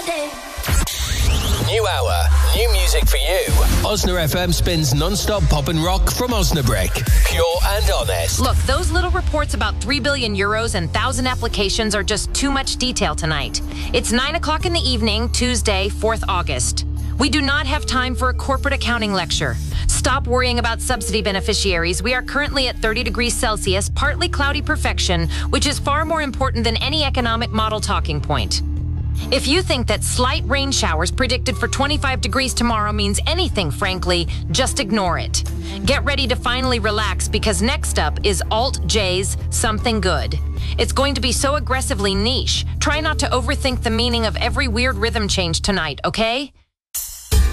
New hour, new music for you. Osna FM spins non-stop pop and rock from Osnabrick. Pure and honest. Look, those little reports about 3 billion euros and 1,000 applications are just too much detail tonight. It's 9 o'clock in the evening, Tuesday, 4th August. We do not have time for a corporate accounting lecture. Stop worrying about subsidy beneficiaries. We are currently at 30 degrees Celsius, partly cloudy perfection, which is far more important than any economic model talking point. If you think that slight rain showers predicted for 25 degrees tomorrow means anything, frankly, just ignore it. Get ready to finally relax because next up is Alt J's Something Good. It's going to be so aggressively niche. Try not to overthink the meaning of every weird rhythm change tonight, okay?